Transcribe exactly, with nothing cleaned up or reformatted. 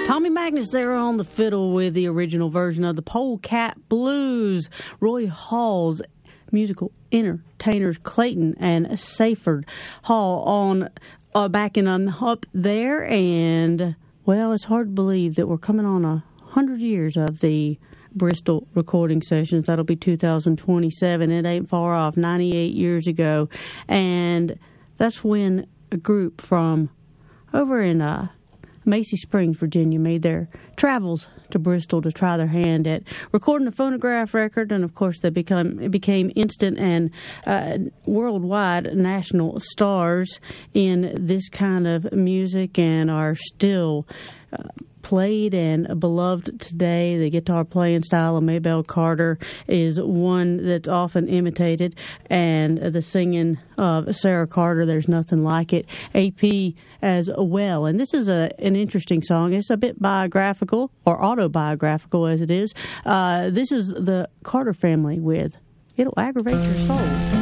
Tommy Magnus there on the fiddle with the original version of the Polecat Blues. Roy Hall's musical entertainers Clayton and Seyfried Hall on uh, backing on up there. And, well, it's hard to believe that we're coming on a hundred years of the Bristol recording sessions. That'll be two thousand twenty-seven. It ain't far off, ninety-eight years ago. And that's when a group from over in uh, Macy Springs, Virginia, made their travels to Bristol to try their hand at recording a phonograph record. And, of course, they become, it became instant and uh, worldwide national stars in this kind of music and are still uh, played and beloved today. The guitar playing style of Maybelle Carter is one that's often imitated, and the singing of Sarah Carter, there's nothing like it. A P as well. And this is a an interesting song. It's a bit biographical, or autobiographical as it is. Uh, this is the Carter family with It'll Aggravate Your Soul.